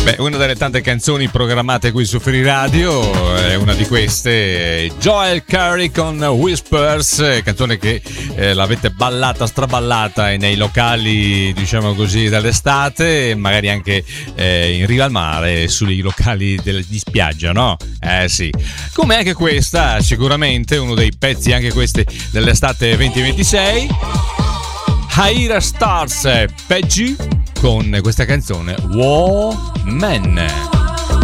Beh, una delle tante canzoni programmate qui su Free Radio è una di queste, Joel Corry con Whispers, canzone che l'avete ballata, straballata nei locali, diciamo così, dell'estate, magari anche in riva al mare, sui locali di spiaggia, no? Sì. Come anche questa, sicuramente uno dei pezzi anche questi dell'estate 2026, Haira Stars Peggy con questa canzone Woman.